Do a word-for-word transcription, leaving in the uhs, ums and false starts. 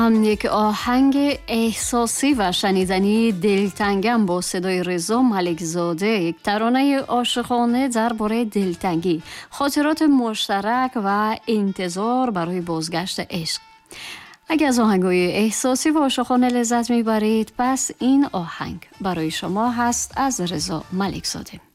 هم یک آهنگ احساسی و شنیدنی دلتنگم با صدای رضا ملکزاده، یک ترانه عاشقانه درباره دلتنگی، خاطرات مشترک و انتظار برای بازگشت عشق. اگر از آهنگ‌های احساسی و عاشقانه لذت میبرید، پس این آهنگ برای شما هست از رضا ملکزاده.